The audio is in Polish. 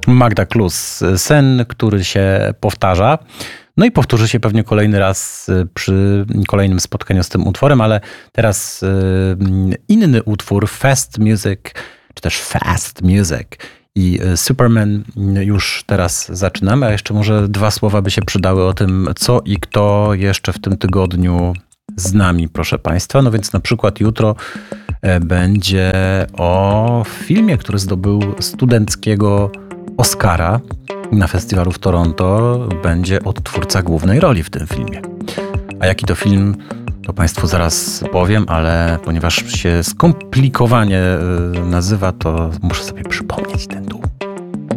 Magda Klus. Sen, który się powtarza. No i powtórzy się pewnie kolejny raz przy kolejnym spotkaniu z tym utworem, ale teraz inny utwór, Fast Music, czy też Fast Music i Superman już teraz zaczynamy, a jeszcze może 2 słowa by się przydały o tym, co i kto jeszcze w tym tygodniu z nami, proszę Państwa. No więc na przykład jutro będzie o filmie, który zdobył studenckiego Oscara na festiwalu w Toronto. Będzie odtwórca głównej roli w tym filmie. A jaki to film, to Państwu zaraz powiem, ale ponieważ się skomplikowanie nazywa, to muszę sobie przypomnieć ten tytuł.